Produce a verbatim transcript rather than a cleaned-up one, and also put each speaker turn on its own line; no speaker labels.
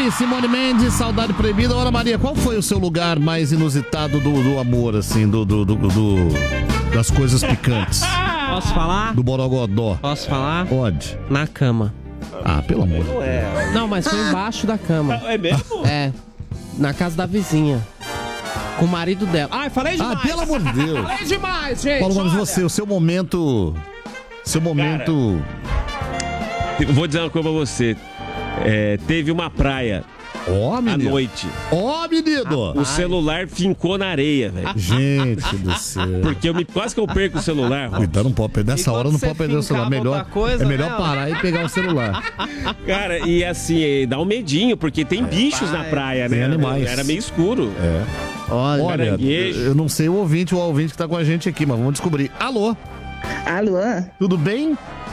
aí, Simone Mendes, Saudade Proibida. Ora, Maria, qual foi o seu lugar mais inusitado do, do amor, assim, do, do, do, do- das coisas picantes?
Posso falar?
Do Borogodó.
Posso falar?
Pode.
Na cama.
Ah, pelo amor de Deus.
É.
Não, mas foi embaixo da cama.
É mesmo?
É. Na casa da vizinha. Com o marido dela. Ai, falei demais.
Ah, pelo amor de Deus.
Falei demais, gente.
Paulo Gomes,
olha.
você, o seu momento... Seu momento...
Eu vou dizer uma coisa pra você. É, teve uma praia
Ó,
à
menino.
noite.
Ó, menino.
O celular fincou na areia, velho.
Gente do céu.
Porque eu me, quase que eu perco o celular.
Cuidado, não pode perder. Nessa
E
hora
quando
não
você
pode perder o celular.
fincava
Melhor,
outra coisa,
é melhor
né,
parar e pegar o celular.
Cara, e assim, dá um medinho, porque tem bichos na praia, né?
Tem animais.
Era meio escuro.
É.
Olha,
Olha,
caranguejo.
eu não sei o ouvinte ou a ouvinte que tá com a gente aqui, mas vamos descobrir. Alô,
Alô?
tudo bem?